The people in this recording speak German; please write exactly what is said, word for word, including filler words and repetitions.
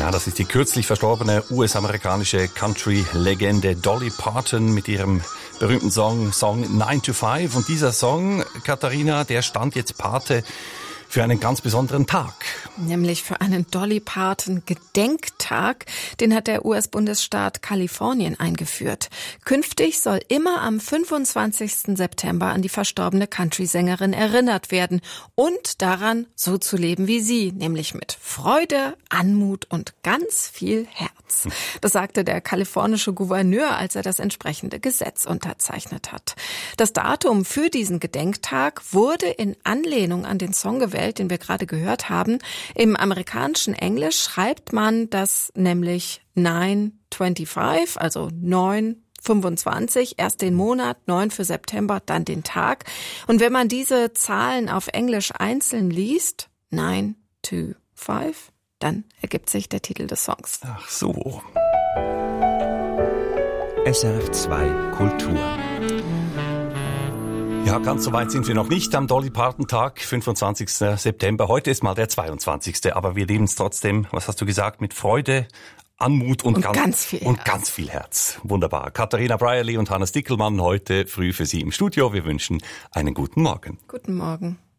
Ja, das ist die kürzlich verstorbene U S-amerikanische Country-Legende Dolly Parton mit ihrem berühmten Song, Song nine to five. Und dieser Song, Katharina, der stand jetzt Pate für einen ganz besonderen Tag. Nämlich für einen Dolly Parton Gedenktag. Den hat der U S-Bundesstaat Kalifornien eingeführt. Künftig soll immer am fünfundzwanzigsten September an die verstorbene Country-Sängerin erinnert werden und daran, so zu leben wie sie, nämlich mit Freude, Anmut und ganz viel Herz. Das sagte der kalifornische Gouverneur, als er das entsprechende Gesetz unterzeichnet hat. Das Datum für diesen Gedenktag wurde in Anlehnung an den Song gewählt, den wir gerade gehört haben. Im amerikanischen Englisch schreibt man das nämlich nine twenty-five, also neun fünfundzwanzig, erst den Monat, neun für September, dann den Tag. Und wenn man diese Zahlen auf Englisch einzeln liest, nine two five, dann ergibt sich der Titel des Songs. Ach so. S R F zwei Kultur. Ja, ganz so weit sind wir noch nicht am Dolly Parton Tag, fünfundzwanzigsten September. Heute ist mal der zweiundzwanzigste Aber wir leben es trotzdem, was hast du gesagt, mit Freude, Anmut und, und ganz, ganz viel und Herz. ganz viel Herz. Wunderbar. Katharina Brierley und Hannes Dickelmann heute früh für Sie im Studio. Wir wünschen einen guten Morgen. Guten Morgen.